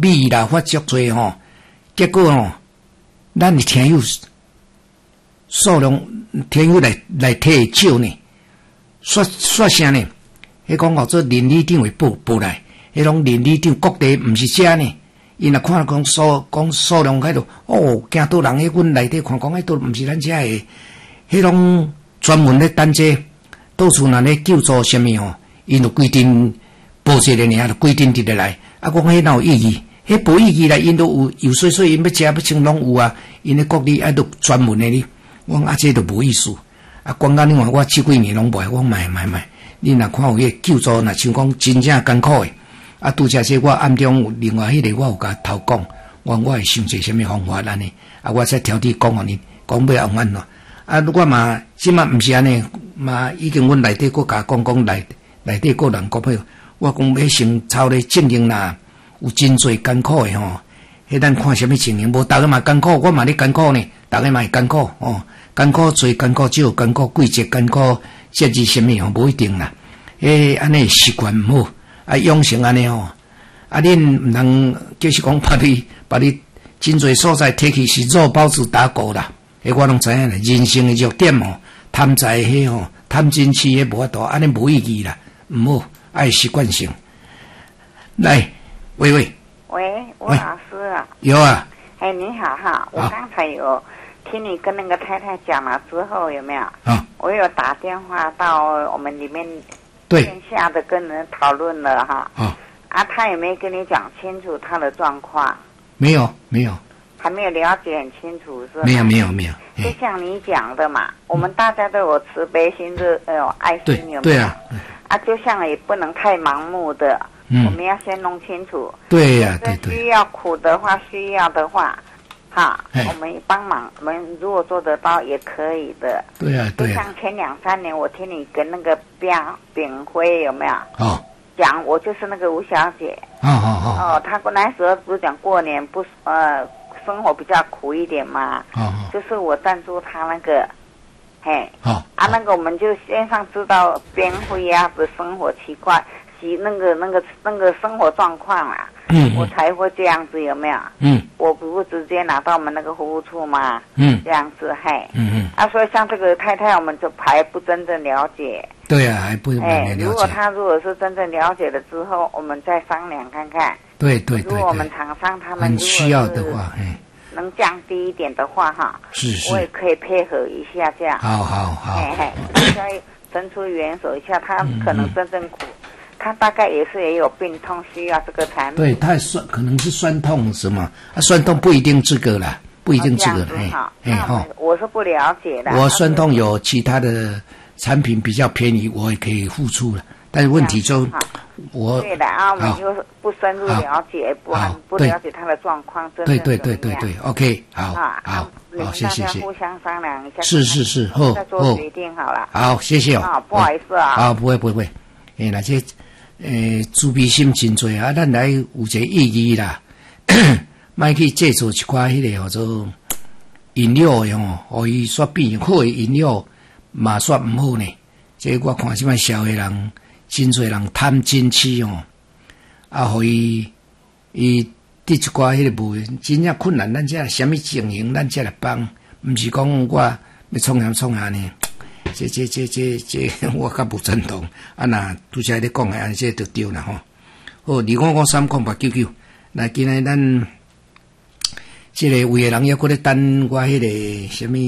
米啦发足多吼，结果吼，咱的听友数量听友来摕少呢，说啥呢？迄讲哦，做邻里长会报来，迄种邻里长各地毋是遮呢。因若看讲数量喺度，惊倒人喺阮内底看讲，迄都毋是咱遮诶，迄种专门咧等这到处若咧救助什么吼，因就规定报一个尔，就规定直来。啊，讲迄哪有意义？迄无意义啦，因都有水水，因要食要穿拢有啊。因咧各地爱都专门诶哩，我讲这都无意思。啊，广告你话我7几年拢卖，我卖。你若看有迄救助，若像讲真正艰苦诶。啊，拄则这我暗中有另外迄个我有甲头讲，我会想一什么方法安尼，啊，我再挑剔讲互你，讲要安怎。啊，我嘛即马毋是安尼，嘛已经阮内底国家讲内底个人国票，我讲要先操咧证明啦，有真侪艰苦诶吼，迄咱看什么情形，无逐个嘛艰苦，我嘛咧艰苦呢，逐个嘛会艰苦哦，艰苦多，艰苦少，艰苦季节，艰苦节日什么吼，无一定啦，安尼习惯毋好。啊，养成安尼吼，啊，恁毋通就是讲把你真侪所在摕去是肉包子打鼓啦，我拢知影啦。人生诶弱点吼，贪财迄吼，贪嗔痴迄无法度，安尼无意义啦，毋好，爱习惯性。来，喂， 吴老师啊， 有啊， 哎，你好哈，我刚才有听你跟那个太太讲了之后，有没有？啊，我有打电话到我们里面。线下的跟人讨论了哈，他有没有跟你讲清楚他的状况？没有，还没有了解很清楚是吧？ 没有。 就像你讲的嘛，我们大家都有慈悲心，都有爱心，有没有？ 对啊， 就像也不能太盲目的，我们要先弄清楚。 对呀，对。 需要苦的话，需要的话。我们帮忙，我们如果做得到也可以的。 对啊。 就像前2-3年，我听你跟那个炳辉有没有？讲我就是那个吴小姐。他那时候不是讲过年不生活比较苦一点嘛？就是我赞助他那个，那个我们就线上知道炳辉的生活奇怪。那个生活状况啊，我才会这样子，有没有？我不直接拿到我们那个服务处吗？这样子，所以像这个太太，我们就还不真正了解。对啊，还不了解。如果是真正了解了之后，我们再商量看看。对。如果我们厂商他们需要的话， 能降低一点的话， 是， 我也可以配合一下这样。 好。 再伸出援手一下，他可能真正苦。他大概也有病痛，需要这个产品。对，他可能是酸痛什么？酸痛不一定这个啦，不一定这个。我是不了解的。我酸痛有其他的产品比较便宜，我也可以付出了。但是问题就对的我们就是不深入了解，不了解他的状况，真的对 ，OK， 好，谢谢。互相商量一下。是，再做决定好了。好，谢谢哦。不好意思啊。不会。那些。自卑心真多啊！咱来有一个意义啦，莫去制作一寡迄个叫做饮料哟，互伊煞变好的饮料嘛煞毋好呢。这我看即摆社会人真多人贪嗔痴哦，互伊伫一寡迄个部分真正困难，咱才什么情形，咱才来帮，毋是讲我要创啥呢？这我较不赞同。那拄则咧讲的这就对啦吼。好，255-30899。那今日咱这个有个人还搁咧等我迄个什么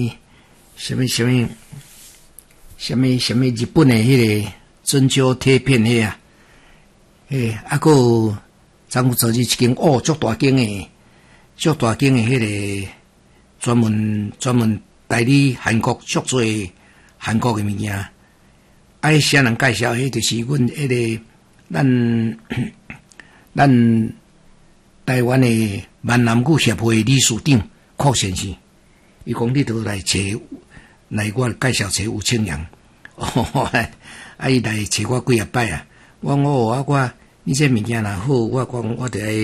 日本的迄个针灸贴片迄啊，搁昨日一间足大间的迄个专门代理韩国足侪。韩国的物件，啥人介绍？迄就是阮迄个咱台湾的闽南语协会理事长邝先生，伊讲你都来我介绍找吴清阳，伊来找我几啊摆啊。我你这物件若好，我讲我得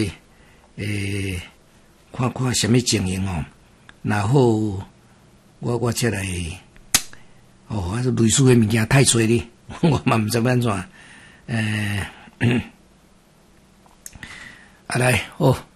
看什么情形哦。若好，我才来。类似的物件太多哩，我嘛毋知要安怎。来，